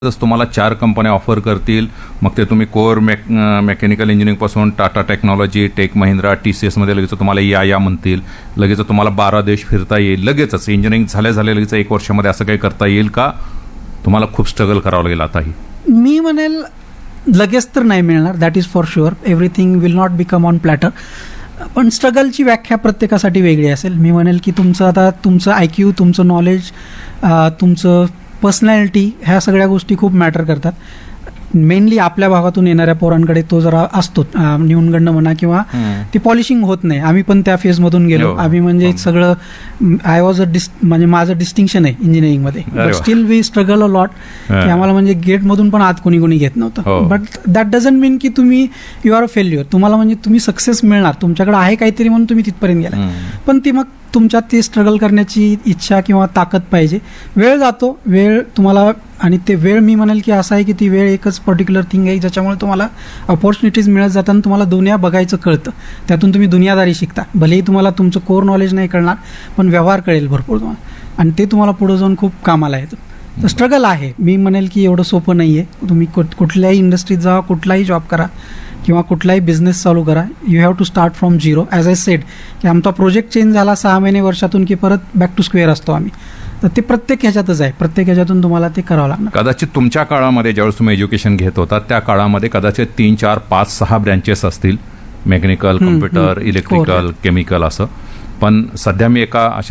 तुम्हाला 4 कंपन्या ऑफर करतील. मग ते तुम्ही core mechanical इंजिनिअरिंगपासून Tata technology, take Mahindra, TCS मध्ये लगेच तुम्हाला या म्हणतील. लगेच तुम्हाला 12 देश फिरता येईल. लगेचच इंजिनिअरिंग झाल्या लगेच 1 वर्षामध्ये असं काही करता येईल का? तुम्हाला खूप स्ट्रगल करावं लागेल आताही. मी म्हणेल लगेच तर नाही मिळणार, that is for sure. Everything will not become on platter. पण स्ट्रगलची व्याख्या प्रत्येकासाठी वेगळी असेल. मी म्हणेल की तुमचं IQ, तुमचं नॉलेज, तुमचं पर्सनॅलिटी, ह्या सगळ्या गोष्टी खूप मॅटर करतात. मेनली आपल्या भागातून येणाऱ्या पोरांकडे तो जरा असतो, न्यूनगंड म्हणा किंवा ती पॉलिशिंग होत नाही. आम्ही पण त्या फेजमधून गेलो. आम्ही म्हणजे सगळं आय वॉज म्हणजे माझं डिस्टिंक्शन आहे इंजिनिअरिंगमध्ये, but still we struggle a lot की आम्हाला म्हणजे गेटमधून पण आत कोणी घेत नव्हतं. बट दॅट डझंट मीन की तुम्ही यू आर अ फेल्युअर. तुम्हाला म्हणजे तुम्ही सक्सेस मिळणार, तुमच्याकडे आहे काहीतरी म्हणून तुम्ही तिथपर्यंत गेला. पण ती मग तुमच्यात ती स्ट्रगल करण्याची इच्छा किंवा ताकद पाहिजे. वेळ जातो, वेळ तुम्हाला, आणि ते वेळ मी म्हणेल की असं आहे की ती वेळ एकच पर्टिक्युलर थिंग आहे ज्याच्यामुळे तुम्हाला ऑपॉर्च्युनिटीज मिळत जाताना तुम्हाला दुनिया बघायचं कळतं. त्यातून तुम्ही दुनियादारी शिकता. भलेही तुम्हाला तुमचं कोर नॉलेज नाही कळणार, पण व्यवहार कळेल भरपूर तुम्हाला, आणि ते तुम्हाला पुढे जाऊन खूप कामाला येतं. तर स्ट्रगल आहे. मी म्हणेल की एवढं सोपं नाही आहे. तुम्ही कुठल्याही इंडस्ट्रीत जा, कुठलाही जॉब करा किंवा कुठलाही बिझनेस चालू करा, you have to start from zero. As I said की आमचा प्रोजेक्ट चेंज झाला 6 महिने वर्षातून की परत बॅक टू स्क्वेअर असतो आम्ही. तर ते प्रत्येक ह्याच्यातच आहे. प्रत्येक ह्याच्यातून तुम्हाला ते करावं लागणार. कदाचित तुमच्या काळामध्ये ज्यावेळेस तुम्ही एज्युकेशन घेत होता त्या काळामध्ये कदाचित 3, 4, 5, 6 ब्रँचेस असतील, मेकॅनिकल, कॉम्प्युटर, इलेक्ट्रिकल, केमिकल असं. पण सध्या मी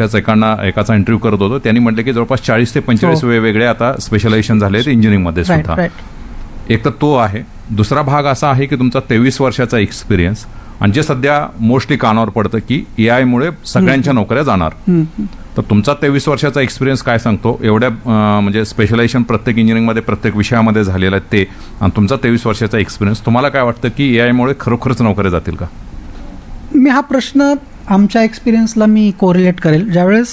एकाचा इंटरव्ह्यू करत होतो. त्यांनी म्हटलं की जवळपास 40 ते 45 वेगवेगळे आता स्पेशलायझेशन झाले आहेत इंजिनिअरिंगमध्ये सुद्धा. एक तर तो आहे. दुसरा भाग असा आहे की तुमचा 23 वर्षाचा एक्सपिरियन्स, आणि जे सध्या मोस्टली कानावर पडतं की AI मुळे सगळ्यांच्या नोकऱ्या जाणार. तर तुमचा 23 वर्षाचा एक्सपिरियन्स काय सांगतो? एवढ्या म्हणजे स्पेशलायझेशन प्रत्येक इंजिनिअरिंगमध्ये प्रत्येक विषयामध्ये झालेलं आहे ते, आणि तुमचा 23 वर्षाचा एक्सपिरियन्स, तुम्हाला काय वाटतं की AI मुळे खरोखरच नोकऱ्या जातील का? मी हा प्रश्न आमच्या एक्सपिरियन्सला मी कोरिलेट करेल. ज्यावेळेस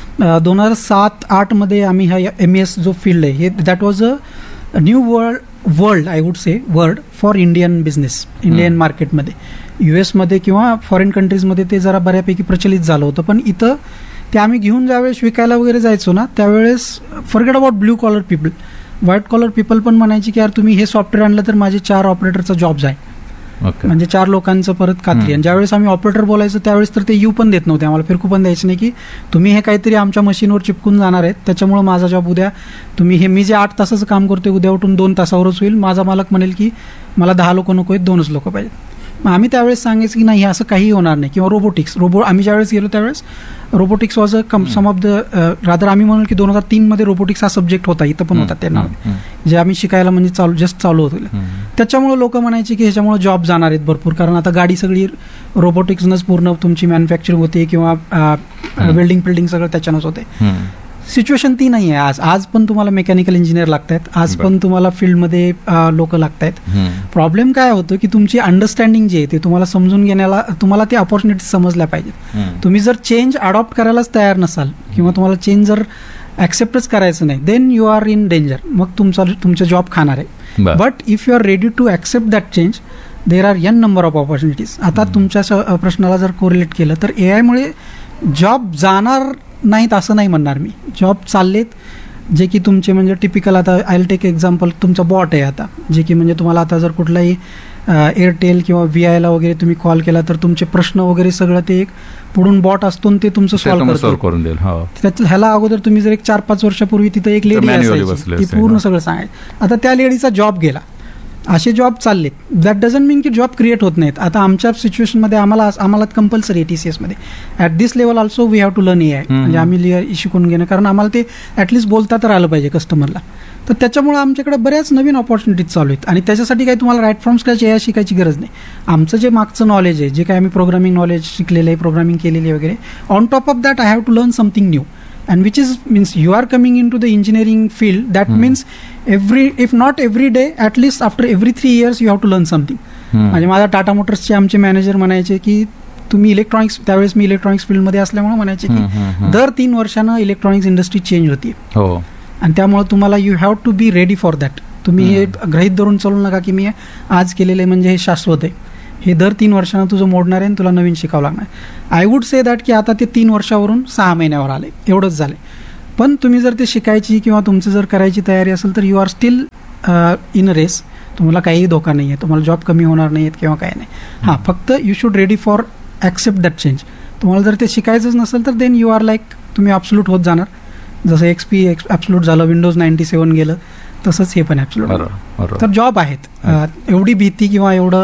2007-08 मध्ये आम्ही हा MES जो फील्ड आहे, that was a new world I would say word for Indian business, Indian मार्केटमध्ये. US मध्ये किंवा फॉरेन कंट्रीजमध्ये ते जरा बऱ्यापैकी प्रचलित झालं होतं. पण इथं ते आम्ही घेऊन ज्यावेळेस विकायला वगैरे जायचो ना, त्यावेळेस forget about blue collar people, white collar people पण म्हणायची की यार तुम्ही हे सॉफ्टवेअर आणलं तर माझे 4 ऑपरेटरचा जॉब जाईल, म्हणजे 4 लोकांचं परत खात्री. आणि ज्यावेळेस आम्ही ऑपरेटर बोलायचो त्यावेळेस तर ते येऊ पण देत नव्हते आम्हाला, फिरकू पण द्यायचं नाही की तुम्ही हे काहीतरी आमच्या मशीनवर चिपकून जाणार आहेत, त्याच्यामुळे माझा जॉब उद्या तुम्ही हे, मी जे 8 तासाचं काम करतोय उद्या उठून 2 तासावरच होईल. माझा मालक म्हणेल की मला 10 लोक नको आहेत, 2च लोक पाहिजेत. मग आम्ही त्यावेळेस सांगायचं की नाही, असं काही होणार नाही. किंवा रोबोटिक्स, आम्ही ज्यावेळेस गेलो त्यावेळेस robotics was a some of the rather, आम्ही म्हणून की 2003 मध्ये रोबोटिक्स हा सब्जेक्ट होता, इथं पण होता त्यांना, जे आम्ही शिकायला म्हणजे जस्ट चालू होतं. त्याच्यामुळे लोक म्हणायचे की ह्याच्यामुळे जॉब जाणार आहेत भरपूर, कारण आता गाडी सगळी रोबोटिक्सनंच पूर्ण तुमची मॅन्युफॅक्चरिंग होते किंवा वेल्डिंग सगळं त्याच्यानंच होते. सिच्युएशन ती नाही आहे. आज पण तुम्हाला मेकॅनिकल इंजिनियर लागत आहेत, आज पण तुम्हाला फील्डमध्ये लोक लागत आहेत. प्रॉब्लेम काय होतो की तुमची अंडरस्टँडिंग जी आहे ते तुम्हाला समजून घेण्याला, तुम्हाला ते ऑपॉर्च्युनिटी समजल्या पाहिजेत. तुम्ही जर चेंज अडॉप्ट करायलाच तयार नसाल किंवा तुम्हाला चेंज जर ऍक्सेप्टच करायचं नाही, then you are in danger. मग तुमचा जॉब खाणार आहे. But if you R ready to accept that change, there are n number of opportunities. आता तुमच्या प्रश्नाला जर कोरिलेट केलं तर AI मुळे जॉब जाणार नाहीत असं नाही म्हणणार मी. जॉब चाललेत जे की तुमचे म्हणजे टिपिकल, आता आय विल टेक एक्झाम्पल, तुमचा बॉट आहे आता, जे की म्हणजे तुम्हाला आता जर कुठलाही एअरटेल किंवा VIला वगैरे तुम्ही कॉल केला तर तुमचे प्रश्न वगैरे सगळं ते एक पुढून बॉट असतो ते तुमचं सॉल्व्ह करून देईल. ह्याला अगोदर तुम्ही जर एक 4-5 वर्षापूर्वी तिथं एक लेडी असायची, ती पूर्ण सगळं सांगायची. आता त्या लेडीचा जॉब गेला. असे जॉब चालले. दॅट डझंट मीन की जॉब क्रिएट होत नाहीत. आता आमच्या सिच्युएशनमध्ये आम्हाला कंपल्सरी आहे TCS मध्ये at this level also we have to learn AI, म्हणजे आम्ही शिकून घेणं, कारण आम्हाला ते ॲटलिस्ट बोलता तर आलं पाहिजे कस्टमरला. तर त्याच्यामुळे आमच्याकडे बऱ्याच नवीन ऑपॉर्च्युनिटीज चालू आहेत, आणि त्याच्यासाठी काही तुम्हाला राईट फ्रॉम स्क्रॅच AI शिकायची गरज नाही. आमचं जे मागचं नॉलेज आहे, जे काही आम्ही प्रोग्रामिंग नॉलेज शिकलेलं आहे, प्रोग्रामिंग केलेली आहे वगैरे, on top of that I have to learn something new. And which means you are coming into the engineering field, that means if not every day, at least after every 3 years you have to learn something. म्हणजे माझ्या टाटा मोटर्सचे आमचे manager म्हणायचे की तुम्ही electronics, त्यावेळेस मी electronics फील्डमध्ये असल्यामुळे म्हणायचे की दर 3 वर्षानं इलेक्ट्रॉनिक्स इंडस्ट्री चेंज होती, आणि त्यामुळे तुम्हाला you have to be ready for that. तुम्ही हे गृहीत धरून चालू नका की मी आज केलेले म्हणजे हे शाश्वत आहे. हे दर 3 वर्षांना तुझं मोडणार आहे आणि तुला नवीन शिकावं लागणार. आय वुड से दॅट की आता ते 3 वर्षावरून 6 महिन्यावर आले, एवढंच झाले. पण तुम्ही जर ते शिकायची किंवा तुमचं जर करायची तयारी असेल तर you are still in a race. तुम्हाला काहीही धोका नाही आहे, तुम्हाला जॉब कमी होणार नाही आहेत किंवा काही नाही. हां, फक्त you should ready for accept that change. तुम्हाला जर ते शिकायचंच नसेल तर देन यू आर लाईक तुम्ही ॲब्सोल्यूट होत जाणार. जसं XP ॲब्सोल्यूट झालं, विंडोज 97 गेलं, तसंच हे पण ॲब्सोल्यूट. तर जॉब आहेत. एवढी भीती किंवा एवढं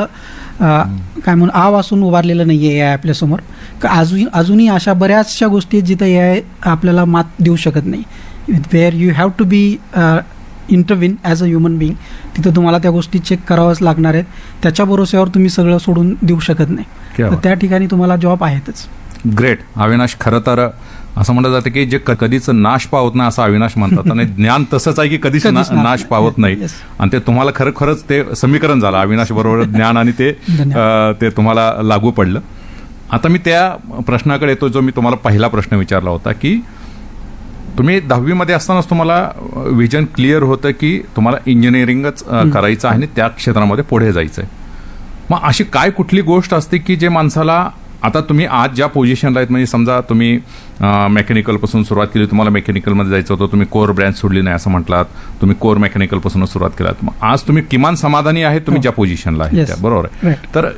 काय म्हणून आव असून उभारलेलं नाही आहे AI आपल्यासमोर. अजूनही अशा बऱ्याचशा गोष्टी आहेत जिथं AI आपल्याला मात देऊ शकत नाही. Where you have to be इंटरव्हिन as a human being. तिथं तुम्हाला त्या गोष्टी चेक कराव्याच लागणार आहेत. त्याच्या भरोश्यावर तुम्ही सगळं सोडून देऊ शकत नाही. तर त्या ठिकाणी तुम्हाला जॉब आहेतच. ग्रेट. अविनाश, खरं तर असं म्हटलं जातं की जे कधीच नाश पावत नाही असं अविनाश म्हणतात, आणि ज्ञान तसंच आहे की कधीच नाश पावत नाही. आणि ते तुम्हाला खरंच ते समीकरण झालं अविनाश बरोबर ज्ञान, आणि ते तुम्हाला लागू पडलं. आता मी त्या प्रश्नाकडे येतो जो मी तुम्हाला पहिला प्रश्न विचारला होता, की तुम्ही 10वी मध्ये असतानाच तुम्हाला विजन क्लिअर होतं की तुम्हाला इंजिनिअरिंगच करायचं आहे आणि त्या क्षेत्रामध्ये पुढे जायचं आहे. मग अशी काय कुठली गोष्ट असते की जे माणसाला, आता तुम्ही आज ज्या पोझिशनला आहेत, म्हणजे समजा तुम्ही मेकॅनिकलपासून सुरुवात केली, तुम्हाला मेकॅनिकलमध्ये जायचं होतं, तुम्ही कोर ब्रँच सोडली नाही असं म्हटलात, तुम्ही कोर मेकॅनिकलपासूनच सुरुवात केलात, मग आज तुम्ही किमान समाधानी आहे तुम्ही ज्या पोझिशनला आहे त्या, बरोबर आहे. तर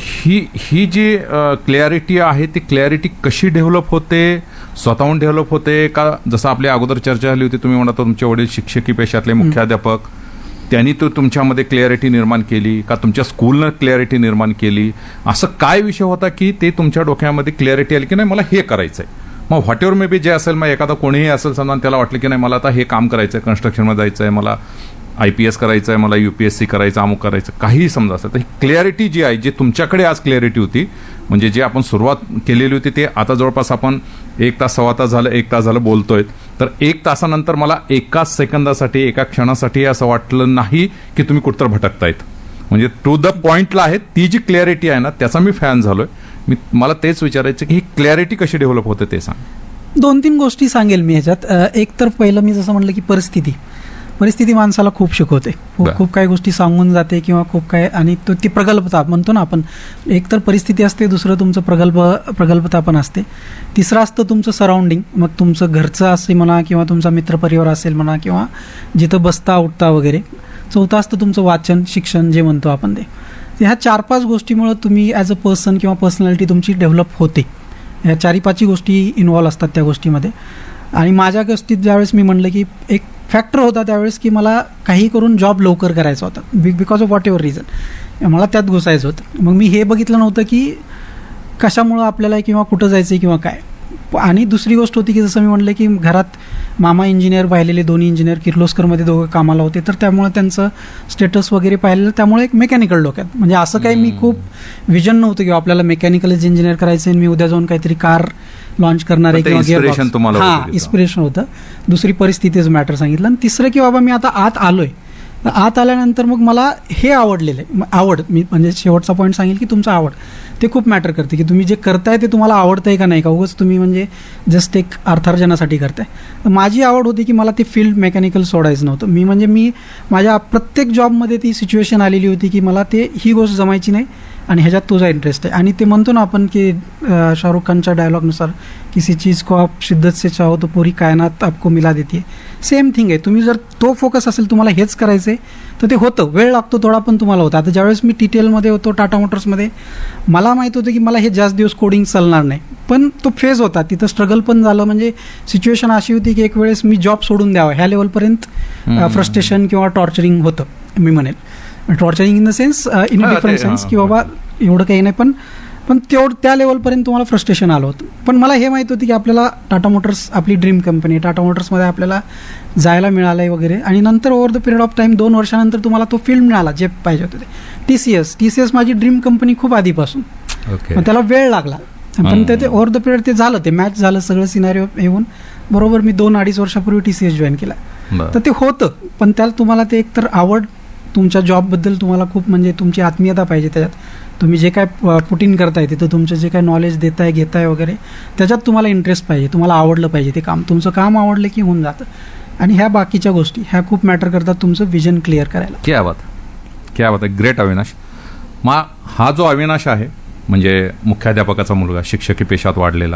ही जी क्लॅरिटी आहे ती क्लॅरिटी कशी डेव्हलप होते? स्वतःहून डेव्हलप होते का? जसं आपल्या अगोदर चर्चा झाली होती, तुम्ही म्हणता तुमचे वडील शिक्षकी पेशातले मुख्याध्यापक, त्यांनी तो तुमच्यामध्ये क्लॅरिटी निर्माण केली का तुमच्या स्कूलनं क्लॅरिटी निर्माण केली? असं काय विषय होता की ते तुमच्या डोक्यामध्ये क्लॅरिटी आली की नाही मला हे करायचंय? मग what ever may B J असेल, मग एखादा कोणीही असेल समजा त्याला वाटलं की नाही मला आता हे काम करायचंय, कन्स्ट्रक्शनमध्ये जायचंय, मला IPS करायचं आहे, मला UPSC करायचं, अमुक करायचं, काहीही समजा असेल, तर ही क्लॅरिटी जी आहे, जी तुमच्याकडे आज क्लॅरिटी होती, म्हणजे जे आपण सुरुवात केलेली होती ते आता जवळपास आपण 1 तास, सव्वा तास झालं, 1 तास झालं बोलतोय, तर 1 तासानंतर मला एकाच सेकंदासाठी, एका क्षणासाठी असं वाटलं नाही की तुम्ही कुठतर भटकतायत. म्हणजे टू द पॉइंटला आहे ती जी क्लॅरिटी आहे ना, त्याचा मी फॅन झालोय. मला तेच विचारायचं की ही क्लॅरिटी कशी डेव्हलप होते ते सांग. 2-3 गोष्टी सांगेल मी ह्याच्यात. एक तर पहिलं मी जसं म्हटलं की परिस्थिती माणसाला खूप शिकवते, खूप काही गोष्टी सांगून जाते किंवा खूप काय, आणि ती प्रगल्भता म्हणतो ना आपण. एक तर परिस्थिती असते, दुसरं तुमचं प्रगल्भता पण असते, तिसरं असतं तुमचं सराउंडिंग. मग तुमचं घरचं असेल म्हणा किंवा तुमचा मित्रपरिवार असेल म्हणा किंवा जिथं बसता उठता वगैरे. चौथं असतं तुमचं वाचन, शिक्षण जे म्हणतो आपण ते. ह्या 4-5 गोष्टीमुळं तुम्ही ॲज अ पर्सन किंवा पर्सनॅलिटी तुमची डेव्हलप होते. ह्या 4-5 गोष्टी इन्व्हॉल्व असतात त्या गोष्टीमध्ये. आणि माझ्या गोष्टीत ज्यावेळेस मी म्हणलं की एक फॅक्टर होता त्यावेळेस की मला काही करून जॉब लवकर करायचा होता, because of what ever reason मला त्यात घुसायचं होतं. मग मी हे बघितलं नव्हतं की कशामुळं आपल्याला किंवा कुठं जायचं किंवा काय. आणि दुसरी गोष्ट होती की जसं मी म्हणलं की घरात मामा इंजिनियर पाहिलेले, दोन्ही इंजिनियर किर्लोस्करमध्ये दोघं कामाला होते, तर त्यामुळे त्यांचं स्टेटस वगैरे पाहिलेलं, त्यामुळे एक मेकॅनिकल डोक्यात. म्हणजे असं काही मी खूप विजन नव्हतं की आपल्याला मेकॅनिकलच इंजिनियर करायचं आणि मी उद्या जाऊन काहीतरी कार लॉन्च करणार आहे किंवा गिअरबॉक्स. हां, इन्स्पिरेशन होतं. दुसरी परिस्थितीच मॅटर सांगितलं. आणि तिसरं की बाबा मी आता आत आलोय, आत आल्यानंतर मग मला हे आवडलेलं आहे. आवड, मी म्हणजे शेवटचा पॉईंट सांगेल की तुमचं आवड ते खूप मॅटर करते, की तुम्ही जे करताय ते तुम्हाला आवडतंय का नाही, का उगाच तुम्ही म्हणजे जस्ट एक अर्थार्जनासाठी करताय. माझी आवड होती की मला ते फील्ड मेकॅनिकल सोडायचं नव्हतं. मी माझ्या प्रत्येक जॉबमध्ये ती सिच्युएशन आलेली होती की मला ही गोष्ट जमायची नाही आणि ह्याच्यात तुझा इंटरेस्ट आहे. आणि ते म्हणतो ना आपण की शाहरुख खानच्या डायलॉगनुसार, किसी चीज को आप शिद्दत से चाहो तो पूरी कायनात आपको मिला देती है. सेम थिंग आहे. तुम्ही जर तो फोकस असेल, तुम्हाला हेच करायचं आहे, तर ते होतं. वेळ लागतो थोडा, पण तुम्हाला होतं. आता ज्यावेळेस मी TTLमध्ये होतो, टाटा मोटर्समध्ये, मला माहीत होतं की मला हे जास्त दिवस कोडिंग चालणार नाही, पण तो फेज होता, तिथं स्ट्रगल पण झालं. म्हणजे सिच्युएशन अशी होती की एक वेळेस मी जॉब सोडून द्यावा ह्या लेवलपर्यंत फ्रस्ट्रेशन किंवा टॉर्चरिंग होतं. मी म्हणेल torturing in the sense, in a different sense, की बाबा एवढं काही नाही, पण त्या लेवलपर्यंत तुम्हाला फ्रस्ट्रेशन आलं होतं. पण मला हे माहीत होतं की आपल्याला टाटा मोटर्स आपली ड्रीम कंपनी, टाटा मोटर्समध्ये आपल्याला जायला मिळालं आहे वगैरे. आणि नंतर over the period of time 2 वर्षानंतर तुम्हाला तो फील्ड मिळाला जे पाहिजे होते ते. TCS माझी ड्रीम कंपनी खूप आधीपासून, त्याला वेळ लागला, पण ते ओव्हर द पिरियड ते झालं, ते मॅच झालं सगळं सिनारिओ येऊन. बरोबर मी 2-2.5 वर्षापूर्वी TCS जॉईन केला. तर ते होतं, पण त्याला तुम्हाला ते एकतर आवड, तुमच्या जॉबबद्दल तुम्हाला खूप म्हणजे तुमची आत्मीयता पाहिजे त्याच्यात. तुम्ही जे काय पुट इन करताय तिथं तुमचं जे काय नॉलेज देताय घेताय वगैरे, त्याच्यात तुम्हाला इंटरेस्ट पाहिजे, तुम्हाला आवडलं पाहिजे ते काम. तुमचं काम आवडलं की होऊन जातं. आणि ह्या बाकीच्या गोष्टी ह्या खूप मॅटर करतात तुमचं विजन क्लिअर करायला. क्या बात आहे. ग्रेट अविनाश. मग हा जो अविनाश आहे म्हणजे मुख्याध्यापकाचा मुलगा, शिक्षकी पेशात वाढलेला,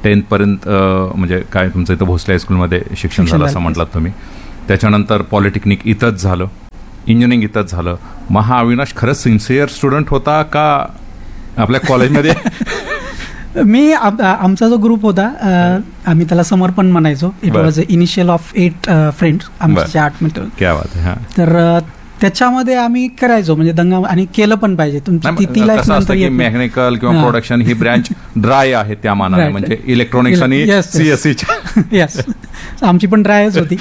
10th पर्यंत म्हणजे काय तुमचं इथं भोसले हायस्कूलमध्ये शिक्षण झालं असं म्हटलात तुम्ही. त्याच्यानंतर पॉलिटेक्निक इथंच झालं, इंजिनिअरिंग इथंच झालं. मग हा अविनाश खरंच सिन्सिअर स्टुडंट होता का आपल्या कॉलेजमध्ये? मी आमचा जो ग्रुप होता आम्ही त्याला समर्पण म्हणायचो. It was initial of 8 friends आमचे 8 मित्र. क्या बात आहे. तर त्याच्यामध्ये आम्ही करायचो म्हणजे दंगा, आणि केलं पण पाहिजे. तुमची ती लाईफ नंतर मेकॅनिकल किंवा प्रोडक्शन ही ब्रँच ड्राय आहे त्या मानाने, म्हणजे इलेक्ट्रॉनिक्स आणि सीएससी. येस, आमची पण ड्रायच होती.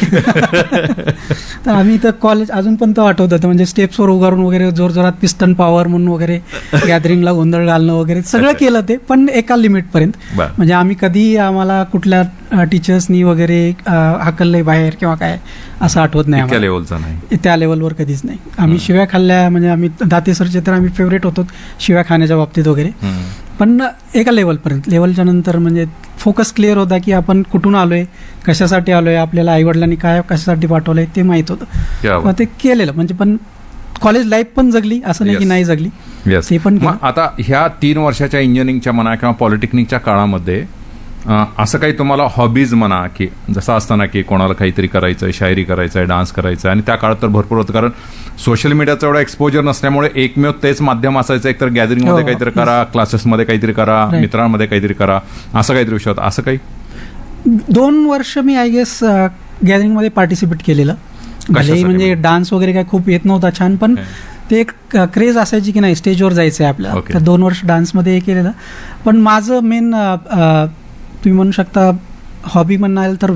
तर आम्ही तर कॉलेज अजून पण तो आठवत होतं, म्हणजे स्टेप्सवर उभारून वगैरे जोरजोरात पिस्टन पॉवर म्हणून वगैरे गॅदरिंगला गोंधळ घालणं वगैरे सगळं केलं ते, पण एका लिमिटपर्यंत. म्हणजे आम्ही कधी आम्हाला कुठल्या टीचर्सनी वगैरे हाकललंय बाहेर किंवा काय असं आठवत नाही. त्या लेवलवर कधीच नाही. आम्ही शिव्या खाल्ल्या, म्हणजे आम्ही दाते सरचे तर आम्ही फेवरेट होतो शिव्या खाण्याच्या बाबतीत वगैरे, पण एका लेवलपर्यंत. लेवलच्या नंतर म्हणजे फोकस क्लिअर होता की आपण कुठून आलोय, कशासाठी आलोय, आपल्याला आईवडिलांनी काय कशासाठी पाठवलंय ते माहित होतं, ते केलेलं. म्हणजे पण कॉलेज लाईफ पण जगली, असं नाही की नाही जगली, ते पण. आता ह्या 3 वर्षाच्या इंजिनिअरिंगच्या म्हणा किंवा पॉलिटेक्निकच्या काळामध्ये असं काही तुम्हाला हॉबीज म्हणा, की जसं असताना की कोणाला काहीतरी करायचं आहे, शायरी करायचं आहे, डान्स करायचं आहे, आणि त्या काळात तर भरपूर होतं, कारण सोशल मीडियाचं एवढं एक्सपोजर नसल्यामुळे एकमेव तेच माध्यम असायचं. एकतर गॅदरिंगमध्ये काहीतरी करा, क्लासेसमध्ये काहीतरी करा, मित्रांमध्ये काहीतरी करा, असं काहीतरी विषय होता. असं काही 2 वर्ष मी आय गेस गॅदरिंगमध्ये पार्टिसिपेट केलेलं. म्हणजे डान्स वगैरे काय खूप येत नव्हता छान, पण ते एक क्रेज असायची की नाही स्टेजवर जायचं आहे आपल्याला. तर 2 वर्ष डान्समध्ये हे केलेलं. पण माझं मेन तुम्ही म्हणू शकता हॉबी म्हणाल तर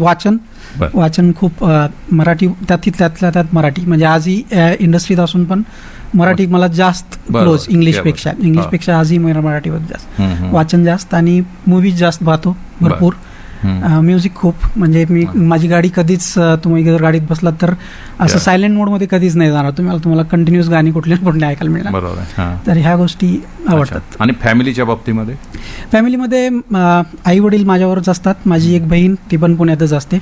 वाचन खूप. मराठी त्यातल्या त्यात मराठी, म्हणजे आजही इंडस्ट्रीत असून पण मराठी मला जास्त क्लोज इंग्लिशपेक्षा आजही मराठीवर जास्त वाचन जास्त, आणि मूवीज जास्त पाहतो भरपूर. म्युझिक खूप, म्हणजे मी माझी गाडी कधीच, तुम्ही जर गाडीत बसलात तर असं सायलेंट मोडमध्ये कधीच नाही जाणार तुम्हाला कंटिन्युअस गाणी कुठल्या कुठल्या ऐकायला मिळणार. तर ह्या गोष्टी आवडतात. आणि फॅमिलीच्या बाबतीमध्ये? फॅमिलीमध्ये आई वडील माझ्यावरच असतात. माझी एक बहीण, ती पण पुण्यातच असते.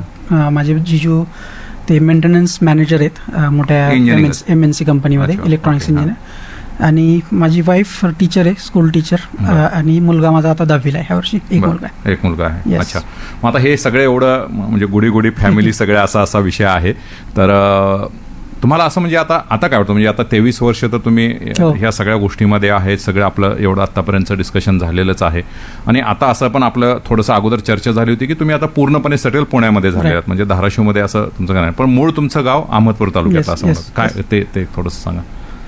माझे जिजू ते मेंटेनन्स मॅनेजर आहेत मोठ्या MNC कंपनीमध्ये, इलेक्ट्रॉनिक्स इंजिनियर. आणि माझी वाईफ टीचर आहे, स्कूल टीचर. आणि मुलगा माझा आता 10वीला आहे, ह्या वर्षी एक मुलगा आहे. अच्छा. मग आता हे सगळे एवढं म्हणजे गुडी फॅमिली सगळे असा विषय आहे. तर तुम्हाला असं म्हणजे आता काय वाटतं, म्हणजे आता 23 वर्ष तर तुम्ही ह्या सगळ्या गोष्टीमध्ये आहेत, सगळं आपलं एवढं आतापर्यंतचं डिस्कशन झालेलंच आहे. आणि आता असं पण आपलं थोडंसं अगोदर चर्चा झाली होती की तुम्ही आता पूर्णपणे सेटल पुण्यामध्ये झाले आहात, म्हणजे धाराशिवमध्ये असं तुमचं काय नाही, पण मूळ तुमचं गाव अहमदपूर तालुक्यात असं काय ते थोडंसं सांगा.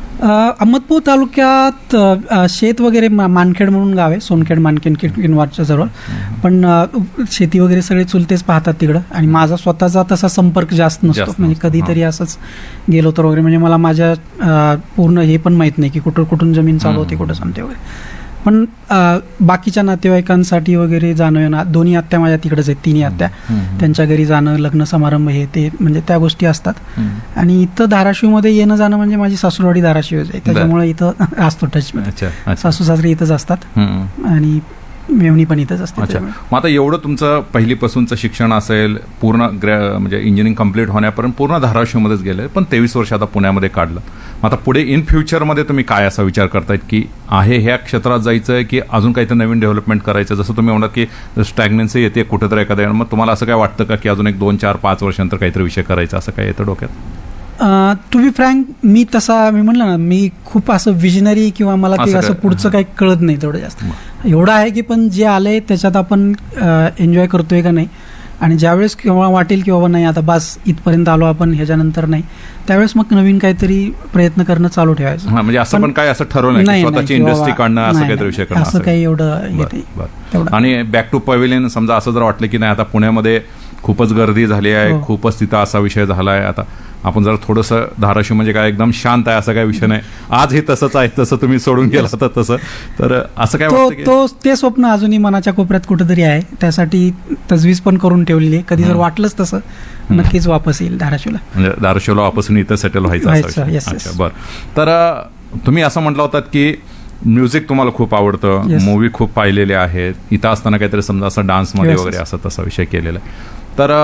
अहमदपूर तालुक्यात शेत वगैरे, मानखेड म्हणून गाव आहे, सोनखेड मानखेड किनवाडच्या जवळ. पण शेती वगैरे सगळे चुलतेच पाहतात तिकडं, आणि माझा स्वतःचा तसा संपर्क जास्त नसतो. म्हणजे कधीतरी असंच गेलो तर वगैरे, म्हणजे मला माझ्या पूर्ण हे पण माहित नाही की कुठून जमीन चालू होते, कुठं सांगते वगैरे. पण बाकीच्या नातेवाईकांसाठी वगैरे जाणं येणं, दोन्ही आत्या माझ्या तिकडेच आहेत, 3 आत्या, त्यांच्या घरी जाणं, लग्न समारंभ हे ते, म्हणजे त्या गोष्टी असतात. आणि इथं धाराशिवमध्ये येणं जाणं म्हणजे माझी सासूरवाडी धाराशिवच आहे, त्याच्यामुळे इथं असतो टच. सासू सासरे इथंच असतात आणि मेवणी पण इथंच असते. अच्छा. मग आता एवढं तुमचं पहिलीपासूनचं शिक्षण असेल, पूर्ण म्हणजे इंजिनिअरिंग कम्प्लीट होण्यापर्यंत पूर्ण धाराशिवमध्येच गेले, पण 23 वर्ष आता पुण्यामध्ये काढलं. आता पुढे इन फ्युचरमध्ये तुम्ही काय असा विचार करतायत की आहे ह्या क्षेत्रात जायचं की अजून काहीतरी नवीन डेव्हलपमेंट करायचं? जसं तुम्ही म्हणत की स्टॅग्नन्सी येते कुठेतरी एखाद्या, मग तुम्हाला असं काय वाटतं का की अजून एक 2, 4, 5 वर्षांतर काहीतरी विषय करायचा, असं काय येतं डोक्यात? टू बी फ्रँक, मी म्हणलं ना, मी खूप असं विजनरी किंवा मला ते असं पुढचं काही कळत नाही तेवढं जास्त. एवढं आहे की पण जे आलंय त्याच्यात आपण एन्जॉय करतोय का नाही, आणि ज्यावेळेस किंवा वाटेल की बाबा नाही आता बस इथपर्यंत आलो आपण, ह्याच्यानंतर नाही, त्यावेळेस मग नवीन काहीतरी प्रयत्न करणं चालू ठेवायचं. म्हणजे असं पण काय असं ठरवलं नाही स्वतःची इंडस्ट्री काढणं, असं काहीतरी विषय करणं, असं काही एवढं. आणि बॅक टू पॅव्हिलियन समजा असं जर वाटलं की नाही आता पुण्यामध्ये खूपच गर्दी झाली आहे, खूपच तिथं असा विषय झाला आहे, आता आपण जरा थोडंसं धाराशिव म्हणजे काय एकदम शांत आहे असं काही विषय नाही, आज हे तसंच आहे, तसं तुम्ही सोडून गेला तर तसं, तर असं काय ते स्वप्न अजूनही मनाच्या कोपऱ्यात कुठेतरी आहे, त्यासाठी तजवीज पण करून ठेवलेली आहे. कधी जर वाटलंच तसं नक्कीच वापस येईल धाराशिवला, म्हणजे धाराशिवला वापस इथं सेटल व्हायचं. बरं, तर तुम्ही असं म्हटलं होतात की म्युझिक तुम्हाला खूप आवडतं, मूवी खूप पाहिलेले आहेत, इथं असताना काहीतरी समजा असं डान्समध्ये वगैरे असं तसा विषय केलेला आहे. तर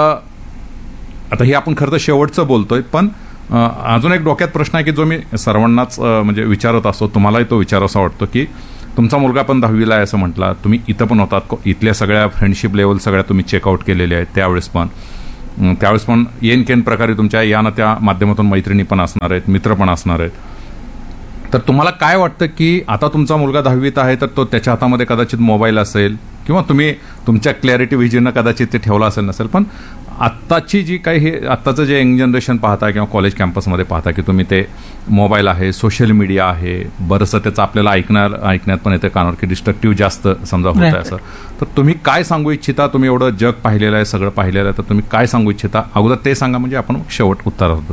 आता हे आपण खरं तर शेवटचं बोलतोय, पण अजून एक डोक्यात प्रश्न आहे की जो मी सर्वांनाच म्हणजे विचारत असतो, तुम्हालाही तो विचारावा वाटतो की तुमचा मुलगा पण 10वीला आहे असं म्हटला, तुम्ही इथं पण होतात, इथल्या सगळ्या फ्रेंडशिप लेवल सगळ्या तुम्ही चेकआउट केलेल्या आहेत त्यावेळेस पण येन केन प्रकारे तुमच्या या ना त्या माध्यमातून मैत्रिणी पण असणार आहेत, मित्र पण असणार आहेत. तर तुम्हाला काय वाटतं की आता तुमचा मुलगा 10वीत आहे तर तो त्याच्या हातामध्ये कदाचित मोबाईल असेल किंवा तुम्ही तुमच्या क्लॅरिटी व्हिजननं कदाचित ते ठेवला असेल नसेल, पण आत्ताची जी काही हे आत्ताचं जे यंग जनरेशन पाहता किंवा कॉलेज कॅम्पसमध्ये पाहता की तुम्ही ते मोबाईल आहे, सोशल मीडिया आहे, बरंचसं त्याचं आपल्याला ऐकण्यात पण येतं कानावर की डिस्ट्रक्टिव्ह जास्त समजा होत आहे असं. तर तुम्ही काय सांगू इच्छिता? तुम्ही एवढं जग पाहिलेलं आहे, सगळं पाहिलेलं आहे, तर तुम्ही काय सांगू इच्छिता? अगोदर ते सांगा म्हणजे आपण शेवट उत्तरार्थ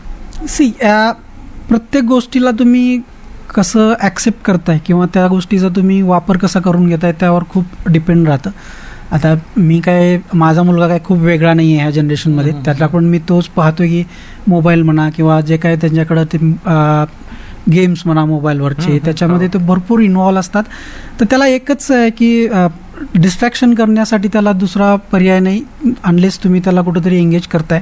करूया. प्रत्येक गोष्टीला तुम्ही कसं ॲक्सेप्ट करताय किंवा त्या गोष्टीचा तुम्ही वापर कसा करून घेताय त्यावर खूप डिपेंड राहतं. आता माझा मुलगा काय खूप वेगळा नाही आहे ह्या जनरेशनमध्ये, त्यातला पण मी तोच पाहतोय की मोबाईल म्हणा किंवा जे काय त्यांच्याकडं ते गेम्स म्हणा मोबाईलवरचे, त्याच्यामध्ये ते भरपूर इन्व्हॉल्व असतात. तर त्याला एकच आहे की डिस्ट्रॅक्शन करण्यासाठी त्याला दुसरा पर्याय नाही अनलेस तुम्ही त्याला कुठेतरी एंगेज करताय.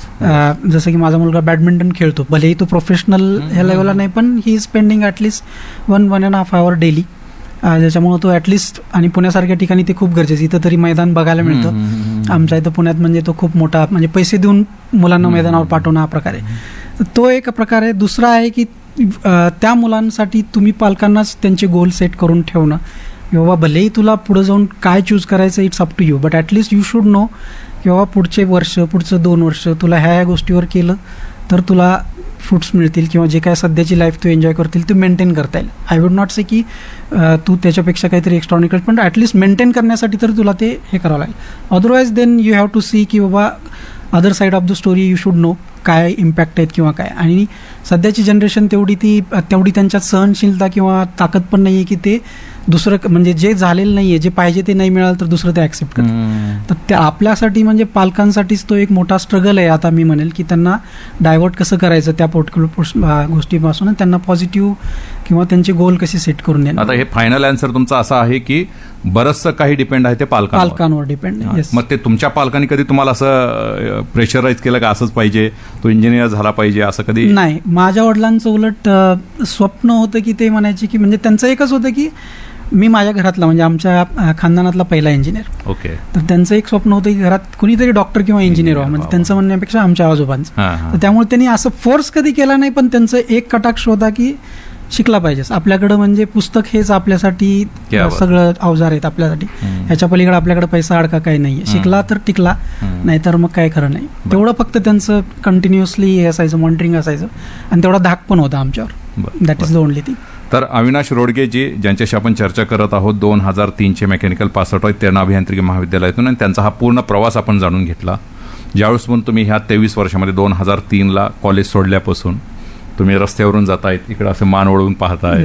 जसं की माझा मुलगा बॅडमिंटन खेळतो, भलेही तो प्रोफेशनल ह्या लेवलला नाही, पण he is spending at least 1.5 hour daily, ज्याच्यामुळे तो ॲटलिस्ट, आणि पुण्यासारख्या ठिकाणी ते खूप गरजेचं, इथं तरी मैदान बघायला मिळतं आमच्या इथं पुण्यात, म्हणजे तो खूप मोठा, म्हणजे पैसे देऊन मुलांना मैदानावर पाठवणं हा प्रकार आहे. तो एक प्रकार आहे. दुसरा आहे की त्या मुलांसाठी तुम्ही पालकांनाच त्यांचे गोल सेट करून ठेवणं, की बाबा भलेही तुला पुढे जाऊन काय चूज करायचं it's up to you, but at least you should know की बाबा पुढचे वर्ष, पुढचं 2 वर्ष तुला ह्या गोष्टीवर केलं तर तुला फ्रुट्स मिळतील किंवा जे काय सध्याची लाईफ तू एन्जॉय करतील ते मेंटेन करता येईल. आय वुड नॉट से की तू त्याच्यापेक्षा काहीतरी एक्स्ट्रॉनिकल, पण ॲटलिस्ट मेंटेन करण्यासाठी तर तुला ते हे करावं लागेल. Otherwise then you have to C की बाबा other side of the story, you should know काय इम्पॅक्ट आहेत किंवा काय. आणि सध्याची जनरेशन तेवढी त्यांच्यात सहनशीलता किंवा ताकद पण नाही आहे की ते दुसरं, म्हणजे जे झालेलं नाही आहे, जे पाहिजे ते नाही मिळालं तर दुसरं ते ॲक्सेप्ट करतात. तर त्या आपल्यासाठी म्हणजे पालकांसाठीच तो एक मोठा स्ट्रगल आहे. आता मी म्हणेल की त्यांना डायव्हर्ट कसं करायचं त्या पर्टिक्युलर गोष्टीपासून, त्यांना पॉझिटिव्ह किंवा त्यांचे गोल कसे सेट करून देणार. आता हे फायनल आन्सर तुमचा असा आहे की बरंचसं काही डिपेंड आहे ते पालकांवर डिपेंड. मग ते तुमच्या पालकांनी कधी तुम्हाला असं प्रेशराईज केलं का असंच पाहिजे, तो इंजिनियर झाला पाहिजे, असं कधी? नाही, माझ्या वडिलांचं उलट स्वप्न होतं की ते म्हणायचे की, म्हणजे त्यांचं एकच होतं की मी माझ्या घरातला, म्हणजे आमच्या खानदानातला पहिला इंजिनियर. ओके. तर त्यांचं एक स्वप्न होतं की घरात कुणीतरी डॉक्टर किंवा इंजिनियर व्हावं, म्हणजे त्यांचं म्हणण्यापेक्षा आमच्या आजोबांचं. तर त्यामुळे त्यांनी असं फोर्स कधी केला नाही, पण त्यांचं एक कटाक्ष होता की शिकला पाहिजेस. आपल्याकडं म्हणजे पुस्तक हेच आपल्यासाठी सगळं अवजार आहेत आपल्यासाठी, ह्याच्या पलीकडे आपल्याकडे पैसा अडका काही नाहीये. शिकला तर टिकला, नाहीतर मग काय खरं नाही. तेवढं फक्त त्यांचं कंटिन्युअसली हे असायचं, मॉनिटरिंग असायचं, आणि तेवढा धाक पण होता आमच्यावर. That is the only thing. तर अविनाश रोडगेजी ज्यांच्याशी आपण चर्चा करत आहोत, 2003चे मेकॅनिकल पास आउट आहेत तेरणा अभियांत्रिकी महाविद्यालयातून, आणि त्यांचा हा पूर्ण प्रवास आपण जाणून घेतला. ज्यावेळेस पण तुम्ही ह्या 23 वर्षामध्ये 2003ला कॉलेज सोडल्यापासून तुम्ही रस्त्यावरून जातायत, इकडे असं मान वळवून पाहताय,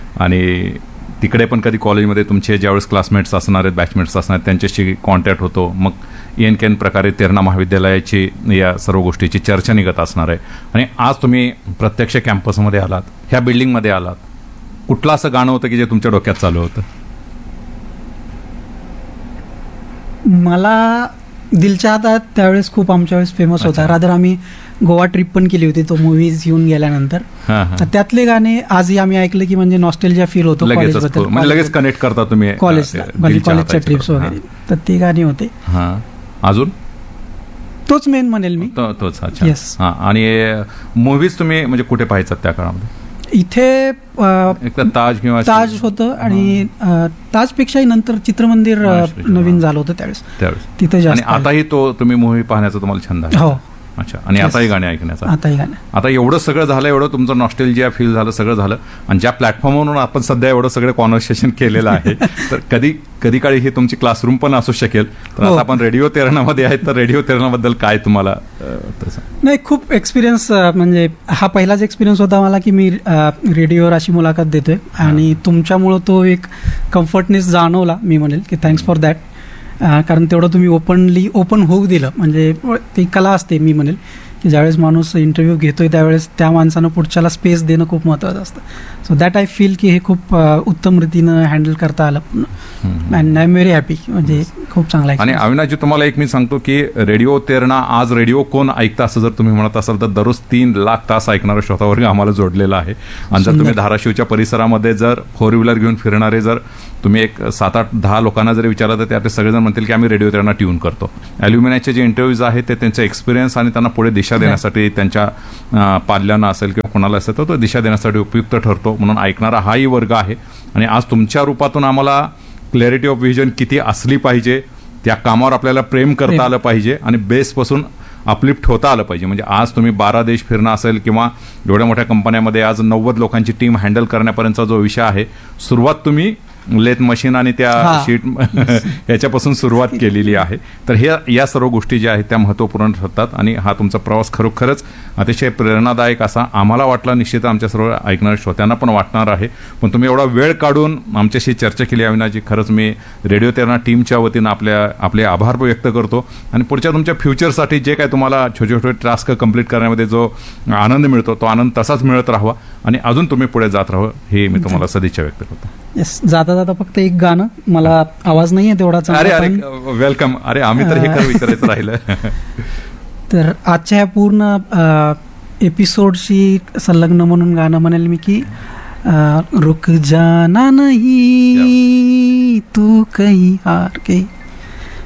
आणि तिकडे पण कधी कॉलेजमध्ये तुमचे ज्यावेळेस क्लासमेट्स असणार आहेत, बॅचमेट्स असणार आहेत, त्यांच्याशी कॉन्टॅक्ट होतो. मग एन केन प्रकारे तेरणा महाविद्यालयाची या सर्व गोष्टीची चर्चा निघत असणार आहे. आणि आज तुम्ही प्रत्यक्ष कॅम्पसमध्ये आलात, ह्या बिल्डिंगमध्ये आलात, कुठलं असं गाणं होतं की जे तुमच्या डोक्यात चालू होतं? मला दिल चाहता त्यावेळेस खूप आमच्या वेळेस फेमस होता. रादर आम्ही गोवा ट्रिप पण केली होती तो मूवीज येऊन गेल्यानंतर. त्यातले गाणे आजही आम्ही ऐकले की म्हणजे नॉस्टॅल्जिया फील होतो कॉलेजबद्दल, लगेच कनेक्ट करता तुम्ही कॉलेजच्या ट्रिप्स वगैरे. तर ते गाणे होते. अजून तोच मेन म्हणेल मी, तोच. अच्छा. आणि मूवीज तुम्ही म्हणजे कुठे पाहायचात त्या काळामध्ये? इथे ताज किंवा ताज होतं, आणि ताजपेक्षाही नंतर चित्रमंदिर नवीन झालं होतं त्यावेळेस, तिथे जास्त. आणि आताही तो तुम्ही मूव्ही पाहण्याचा तुम्हाला छंद आहे? हो. अच्छा. आणि आताही गाणे ऐकण्याचा? आताही गाणे. आता एवढं सगळं झालं, एवढं तुमचं नॉस्टॅल्जिया फील झालं, सगळं झालं, आणि ज्या प्लॅटफॉर्मवरून आपण सध्या एवढं सगळं कॉन्व्हर्सेशन केलेलं आहे, तर कधी काळी ही तुमची क्लासरूम पण असू शकेल. तर आता आपण रेडिओ तेरणामध्ये आहेत, तर रेडिओ तेरणाबद्दल काय तुम्हाला? नाही, खूप एक्सपिरियन्स, म्हणजे हा पहिलाच एक्सपिरियन्स होता मला की मी रेडिओवर अशी मुलाखत देतोय, आणि तुमच्यामुळं तो एक कम्फर्टनेस जाणवला. मी म्हणेल की थँक्स फॉर दॅट. कारण तेवढं तुम्ही ओपन होऊ दिलं, म्हणजे ती कला असते. मी म्हणेल की ज्यावेळेस माणूस इंटरव्ह्यू घेतोय त्यावेळेस त्या माणसानं पुढच्याला स्पेस देणं खूप महत्त्वाचं असतं. सो दॅट आय फील की हे खूप उत्तम रीतीनं हँडल करता आलं and I am very happy. म्हणजे खूप चांगला आहे. आणि अविनाशजी तुम्हाला एक मी सांगतो की रेडिओ तेरणा आज रेडिओ कोण ऐकतं असं जर तुम्ही म्हणत असाल तर दररोज 3 लाख तास ऐकणारा श्रोतावर्ग आम्हाला जोडलेला आहे. आणि जर तुम्ही धाराशिवच्या परिसरामध्ये जर 4 व्हीलर घेऊन फिरणारे जर तुम्ही एक 7-8-10 लोकांना जरी विचारलं तर त्यातले सगळेजण म्हणतील की आम्ही रेडिओ तेरणा ट्यून करतो. ॲल्युमिनायचे जे इंटरव्ह्यूज आहेत ते त्यांचे एक्सपिरियन्स आणि त्यांना पुढे दिशा देण्यासाठी त्यांच्या पाल्यांना असेल किंवा कोणाला असेल तर तो दिशा देण्यासाठी उपयुक्त ठरतो. म्हणून ऐकणारा हाही वर्ग आहे. आणि आज तुमच्या रूपातून आम्हाला क्लॅरिटी ऑफ व्हिजन किती असली पाहिजे, त्या कामावर आपल्याला प्रेम करता आलं पाहिजे आणि बेसपासून अपलिफ्ट होता आलं पाहिजे. म्हणजे आज तुम्ही 12 देश फिरणं असेल किंवा एवढ्या मोठ्या कंपन्यामध्ये आज 90 लोकांची टीम हँडल करण्यापर्यंतचा जो विषय आहे, सुरुवात तुम्ही लेथ मशीन आणि त्या शीट याच्यापासून सुरुवात केलेली आहे. तर या सर्व गोष्टी ज्या आहेत त्या महत्त्वपूर्ण ठरतात आणि हा तुमचा प्रवास खरोखरच अतिशय प्रेरणादायक असा आम्हाला वाटला, निश्चित आमच्या सर्व ऐकणाऱ्या श्रोत्यांना पण वाटणार आहे. पण तुम्ही एवढा वेळ काढून आमच्याशी चर्चा केली अविनाशजी, खरंच मी रेडिओ तेरणा टीमच्या वतीनं आपले आभार व्यक्त करतो. आणि पुढच्या तुमच्या फ्युचरसाठी जे काय तुम्हाला छोटे छोटे टास्क कंप्लीट करण्यामध्ये जो आनंद मिळतो तो आनंद तसाच मिळत राहावा आणि अजून तुम्ही पुढे जात राहावं हे मी तुम्हाला सदिच्छा व्यक्त करतो. येस, जाता जाता फक्त एक गाणं, मला आवाज नाहीये तेवढा चांगला. अरे वेलकम. अरे आम्ही तर हे खरं विचारायचं राहिलं. तर आजच्या ह्या पूर्ण एपिसोडशी संलग्न म्हणून गाणं म्हणेल मी की रुक जाना नहीं तू कहीं हार के